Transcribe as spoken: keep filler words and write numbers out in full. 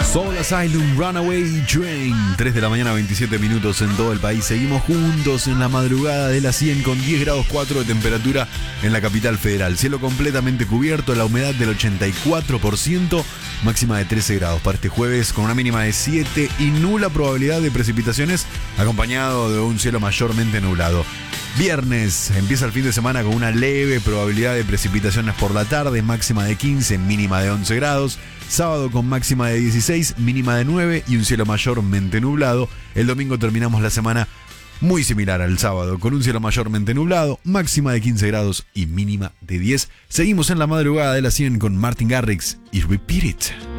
Soul Asylum, Runaway Train. tres de la mañana, veintisiete minutos en todo el país. Seguimos juntos en la madrugada de la cien con diez grados cuatro de temperatura en la capital federal. Cielo completamente cubierto, la humedad del ochenta y cuatro por ciento, máxima de trece grados para este jueves con una mínima de siete y nula probabilidad de precipitaciones, acompañado de un cielo mayormente nublado. Viernes empieza el fin de semana con una leve probabilidad de precipitaciones por la tarde, máxima de quince, mínima de once grados. Sábado con máxima de dieciséis, mínima de nueve y un cielo mayormente nublado. El domingo terminamos la semana muy similar al sábado, con un cielo mayormente nublado, máxima de quince grados y mínima de diez. Seguimos en la madrugada de la cien con Martin Garrix y Repeat It.